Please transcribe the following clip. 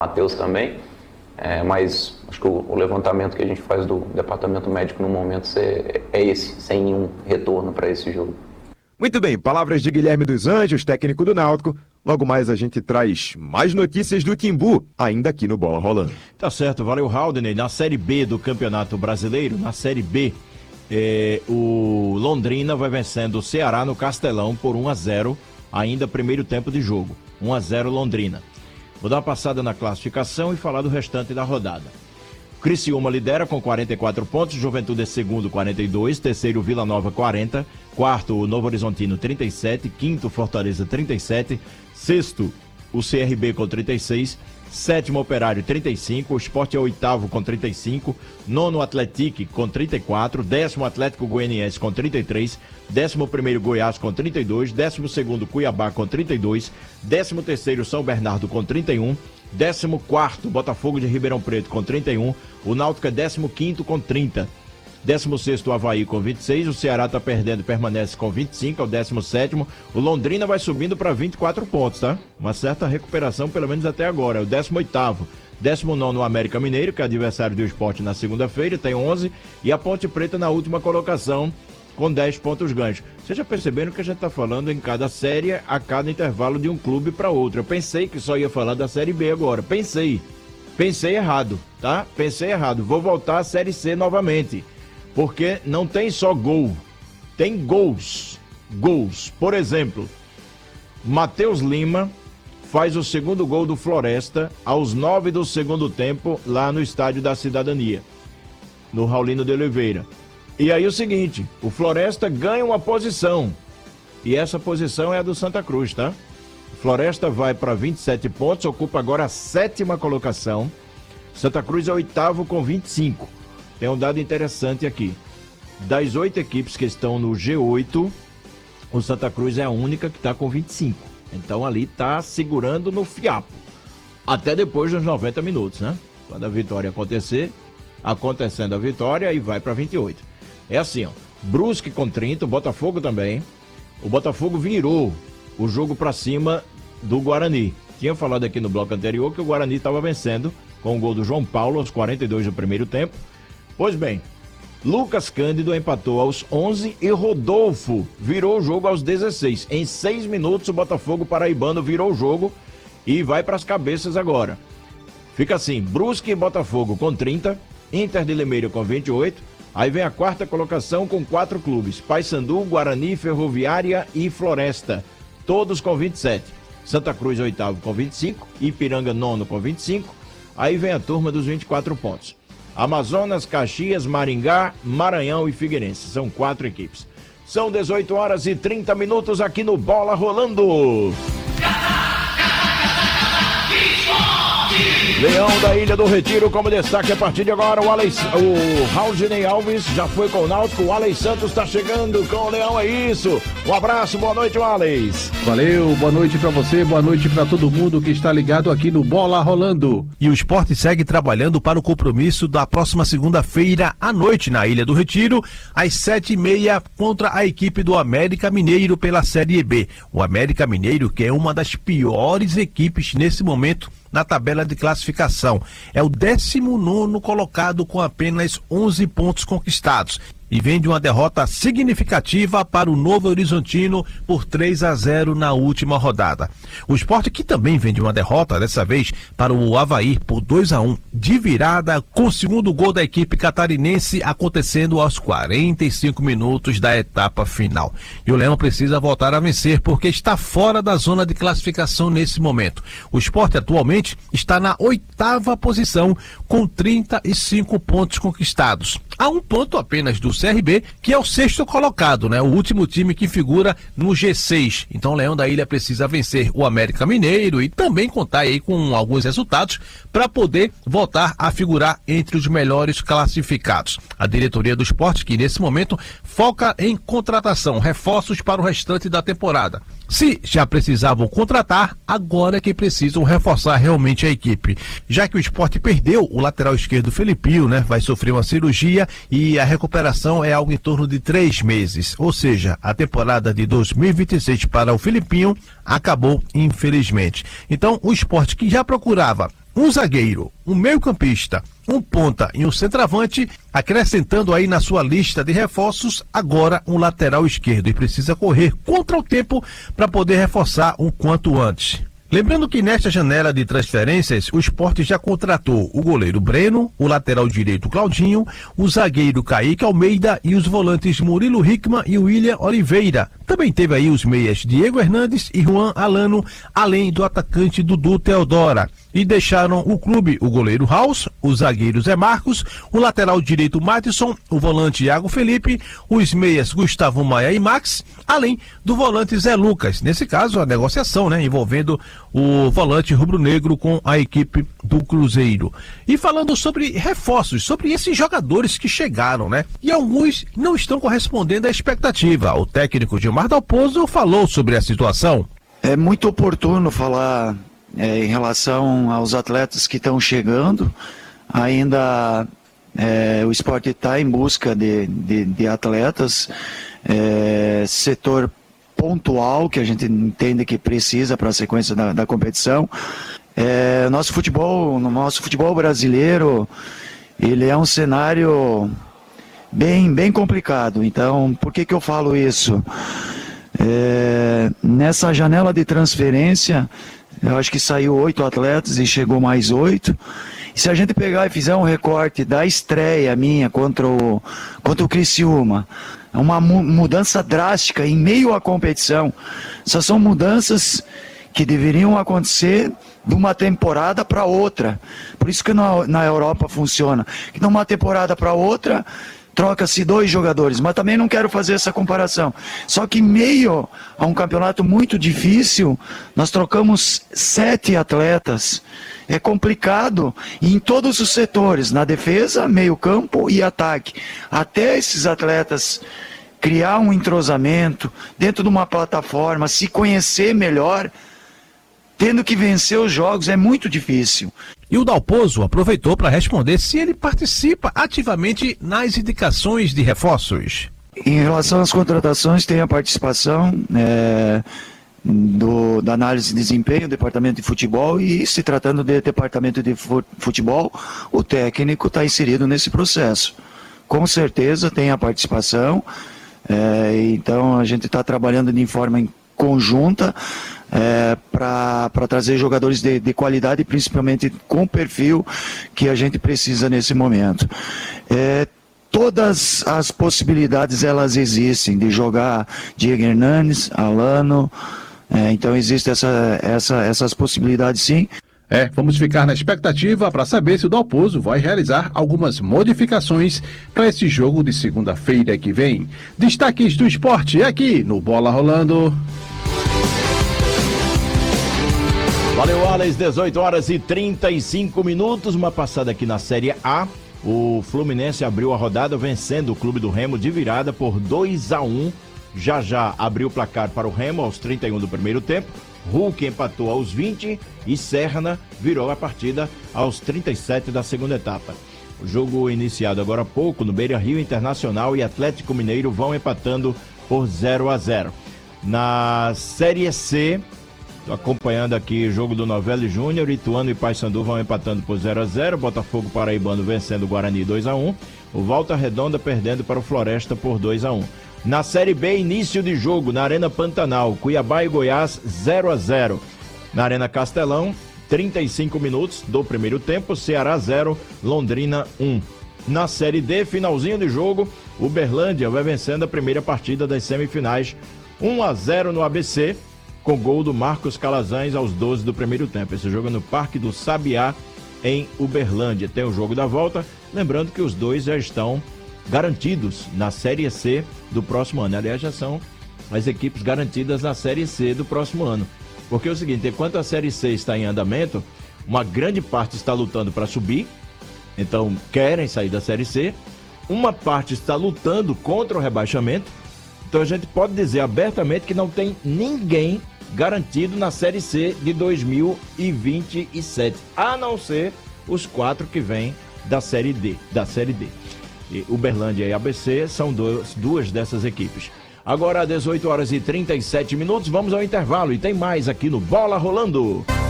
Matheus também, mas acho que o levantamento que a gente faz do departamento médico no momento é esse, sem nenhum retorno para esse jogo. Muito bem, palavras de Guilherme dos Anjos, técnico do Náutico. Logo mais a gente traz mais notícias do Timbu, ainda aqui no Bola Rolando. Tá certo, valeu, Haldney. Na Série B do Campeonato Brasileiro, na Série B, o Londrina vai vencendo o Ceará no Castelão por 1-0, ainda primeiro tempo de jogo. 1-0 Londrina. Vou dar uma passada na classificação e falar do restante da rodada. Criciúma lidera com 44 pontos, Juventude é segundo, 42, terceiro Vila Nova, 40, quarto o Novo Horizontino, 37, quinto Fortaleza, 37, sexto o CRB com 36, sétimo Operário, 35, o Sport é oitavo com 35, nono Atlético com 34, décimo Atlético Goianiense com 33, décimo primeiro Goiás com 32, décimo segundo Cuiabá com 32, décimo terceiro São Bernardo com 31, 14º Botafogo de Ribeirão Preto com 31, o Náutico é 15º com 30, 16º Avaí com 26, o Ceará está perdendo, permanece com 25, é o 17º, o Londrina vai subindo para 24 pontos, tá? Uma certa recuperação, pelo menos até agora, é o 18º, 19º o América Mineiro, que é adversário do Sport na segunda-feira, tem 11, e a Ponte Preta na última colocação, com 10 pontos ganhos. Vocês já perceberam que a gente está falando em cada série, a cada intervalo de um clube para outro. Eu pensei que só ia falar da Série B agora. Pensei errado, tá? Pensei errado. Vou voltar à Série C novamente. Porque não tem só gol, tem gols. Gols. Por exemplo, Matheus Lima faz o segundo gol do Floresta aos 9 do segundo tempo lá no Estádio da Cidadania, no Raulino de Oliveira. E aí o seguinte, o Floresta ganha uma posição, e essa posição é a do Santa Cruz, tá? Floresta vai para 27 pontos, ocupa agora a 7ª colocação, Santa Cruz é oitavo com 25. Tem um dado interessante aqui, das 8 equipes que estão no G8, o Santa Cruz é a única que está com 25, então ali está segurando no fiapo, até depois dos 90 minutos, né? Quando a vitória acontecendo a vitória, e vai para 28. É assim, ó, Brusque com 30, o Botafogo também. O Botafogo virou o jogo para cima do Guarani. Tinha falado aqui no bloco anterior que o Guarani estava vencendo com o gol do João Paulo aos 42 do primeiro tempo. Pois bem, Lucas Cândido empatou aos 11 e Rodolfo virou o jogo aos 16. Em 6 minutos o Botafogo paraibano virou o jogo e vai para as cabeças agora. Fica assim, Brusque e Botafogo com 30, Inter de Limeira com 28, aí vem a 4ª colocação com 4 clubes, Paysandu, Guarani, Ferroviária e Floresta, todos com 27. Santa Cruz oitavo com 25, Ipiranga nono com 25, aí vem a turma dos 24 pontos. Amazonas, Caxias, Maringá, Maranhão e Figueirense, são 4 equipes. São 18 horas e 30 minutos aqui no Bola Rolando. Leão da Ilha do Retiro como destaque a partir de agora, o Haldney Alves já foi com o Náutico, o Alex Santos está chegando com o Leão, é isso. Um abraço, boa noite, Alex. Valeu, boa noite para você, boa noite para todo mundo que está ligado aqui no Bola Rolando. E o Sport segue trabalhando para o compromisso da próxima segunda-feira à noite na Ilha do Retiro, às 7h30 contra a equipe do América Mineiro pela Série B. O América Mineiro, que é uma das piores equipes nesse momento na tabela de classificação. É o 19º colocado com apenas 11 pontos conquistados. E vem de uma derrota significativa para o Novo Horizontino por 3-0 na última rodada. O Sport que também vem de uma derrota, dessa vez para o Avaí por 2-1, de virada, com o segundo gol da equipe catarinense acontecendo aos 45 minutos da etapa final. E o Leão precisa voltar a vencer porque está fora da zona de classificação nesse momento. O Sport atualmente está na 8ª posição com 35 pontos conquistados. A 1 ponto apenas do CRB, que é o 6º colocado, né? O último time que figura no G6. Então o Leão da Ilha precisa vencer o América Mineiro e também contar aí com alguns resultados para poder voltar a figurar entre os melhores classificados. A diretoria do Sport, que nesse momento foca em contratação, reforços para o restante da temporada. Se já precisavam contratar, agora é que precisam reforçar realmente a equipe. Já que o Sport perdeu o lateral esquerdo Felipinho, né? Vai sofrer uma cirurgia e a recuperação é algo em torno de 3 meses. Ou seja, a temporada de 2026 para o Felipinho acabou, infelizmente. Então, o Sport que já procurava um zagueiro, um meio-campista, um ponta e um centroavante, acrescentando aí na sua lista de reforços agora um lateral esquerdo, e precisa correr contra o tempo para poder reforçar o quanto antes. Lembrando que nesta janela de transferências, o Sport já contratou o goleiro Breno, o lateral direito Claudinho, o zagueiro Kaique Almeida e os volantes Murilo Hickman e William Oliveira. Também teve aí os meias Diego Hernandes e Juan Alano, além do atacante Dudu Teodora. E deixaram o clube o goleiro Raus, o zagueiro Zé Marcos, o lateral direito Matisson, o volante Iago Felipe, os meias Gustavo Maia e Max, além do volante Zé Lucas. Nesse caso, a negociação, envolvendo o volante rubro-negro com a equipe do Cruzeiro. E falando sobre reforços, sobre esses jogadores que chegaram, e alguns não estão correspondendo à expectativa. O técnico Gilmar Dalpozo falou sobre a situação. É muito oportuno falar em relação aos atletas que estão chegando. Ainda o Sport está em busca de atletas, setor pontual que a gente entende que precisa para a sequência da competição. Nosso futebol brasileiro, ele é um cenário bem complicado. Então, por que eu falo isso? Nessa janela de transferência, eu acho que saiu 8 atletas e chegou mais 8. E se a gente pegar e fizer um recorte da estreia minha contra o Criciúma, é uma mudança drástica em meio à competição. Essas são mudanças que deveriam acontecer de uma temporada para outra. Por isso que na Europa funciona. Que de uma temporada para outra, troca-se 2 jogadores, mas também não quero fazer essa comparação. Só que em meio a um campeonato muito difícil, nós trocamos 7 atletas. É complicado em todos os setores, na defesa, meio campo e ataque. Até esses atletas criar um entrosamento dentro de uma plataforma, se conhecer melhor, tendo que vencer os jogos, é muito difícil. E o Dalpozo aproveitou para responder se ele participa ativamente nas indicações de reforços. Em relação às contratações, tem a participação da análise de desempenho, departamento de futebol, e se tratando de departamento de futebol, o técnico está inserido nesse processo. Com certeza tem a participação, então a gente está trabalhando de forma conjunta para trazer jogadores de qualidade, principalmente com o perfil que a gente precisa nesse momento. Todas as possibilidades elas existem, de jogar Diego Hernandes, Alano, então existem essas possibilidades sim. Vamos ficar na expectativa para saber se o Dalpozo vai realizar algumas modificações para esse jogo de segunda-feira que vem. Destaques do esporte aqui no Bola Rolando. Valeu, Alex, 18 horas e 35 minutos, uma passada aqui na Série A. O Fluminense abriu a rodada vencendo o Clube do Remo de virada por 2-1. Já abriu o placar para o Remo aos 31 do primeiro tempo. Hulk empatou aos 20 e Serna virou a partida aos 37 da segunda etapa. O jogo iniciado agora há pouco no Beira-Rio, Internacional e Atlético Mineiro vão empatando por 0-0. Na Série C, tô acompanhando aqui o jogo do Novelli Júnior, Ituano e Paysandu vão empatando por 0-0, Botafogo Paraibano vencendo o Guarani 2-1, o Volta Redonda perdendo para o Floresta por 2-1. Na Série B, início de jogo na Arena Pantanal, Cuiabá e Goiás 0-0. Na Arena Castelão, 35 minutos do primeiro tempo, Ceará 0, Londrina 1. Na Série D, finalzinho de jogo, Uberlândia vai vencendo a primeira partida das semifinais 1-0 no ABC, com gol do Marcos Calazans aos 12 do primeiro tempo. Esse jogo é no Parque do Sabiá, em Uberlândia. Tem o jogo da volta, lembrando que os dois já estão garantidos na Série C do próximo ano. Aliás, já são as equipes garantidas na Série C do próximo ano. Porque é o seguinte, enquanto a Série C está em andamento, uma grande parte está lutando para subir, então querem sair da Série C, uma parte está lutando contra o rebaixamento, então a gente pode dizer abertamente que não tem ninguém garantido na Série C de 2027, a não ser os 4 que vêm da Série D. E Uberlândia e ABC são duas dessas equipes. Agora, 18 horas e 37 minutos, vamos ao intervalo e tem mais aqui no Bola Rolando.